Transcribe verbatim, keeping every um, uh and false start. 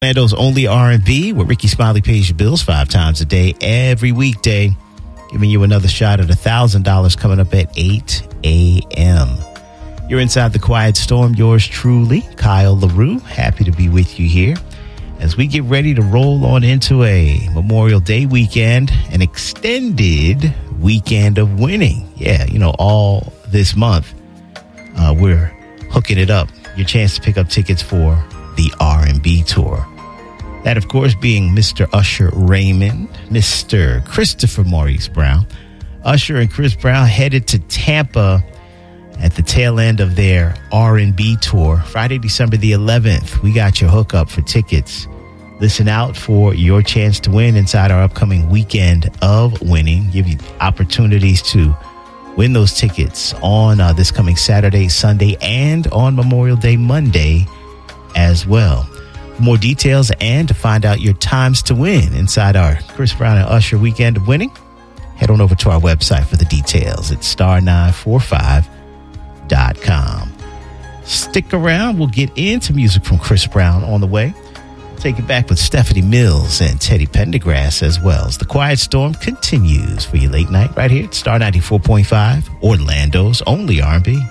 Orlando's only R and B, where Ricky Smiley pays your bills five times a day, every weekday, giving you another shot at one thousand dollars coming up at eight a.m. You're inside the Quiet Storm. Yours truly, Kyle LaRue. Happy to be with you here as we get ready to roll on into a Memorial Day weekend, an extended weekend of winning. Yeah, you know, all this month, uh, we're hooking it up. Your chance to pick up tickets for the R and B tour. That, of course, being Mister Usher Raymond, Mister Christopher Maurice Brown. Usher and Chris Brown headed to Tampa at the tail end of their R and B tour, Friday, December the eleventh. We got your hookup for tickets. Listen out for your chance to win inside our upcoming weekend of winning. Give you opportunities to win those tickets on uh, this coming Saturday, Sunday, and on Memorial Day Monday as well. For more details and to find out your times to win inside our Chris Brown and Usher weekend of winning, head on over to our website for the details at star nine four five dot com. Stick around. We'll get into music from Chris Brown on the way. Take it back with Stephanie Mills and Teddy Pendergrass as well as the Quiet Storm continues for your late night right here at Star ninety-four point five, Orlando's only R and B.